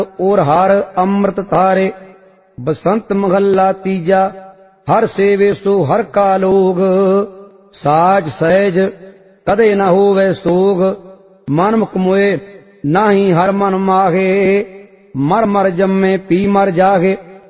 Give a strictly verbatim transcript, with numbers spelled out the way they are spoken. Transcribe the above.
और हर अमृत धारे। बसंत महला तीजा, हर सेवे सो हर का लोग। साज सहज कदे न होवे सोग, मन मुख मोए नाही हर मन माहे। मर मर जम्मे पी मर जागे।